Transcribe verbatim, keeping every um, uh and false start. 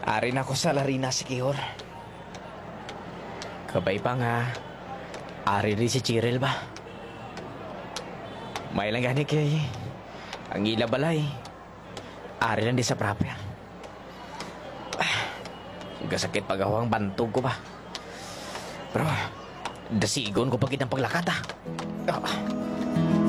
Ari na ko sa Larina si Kihor. Kabay pa nga, ari rin si Chiril ba? May lang gani kay ang ila balay. Ari lang di sa proper. Ah, gasakit pagawang bantog ko ba? Pero, dasigon ko pagit ang paglakad ah. Ah.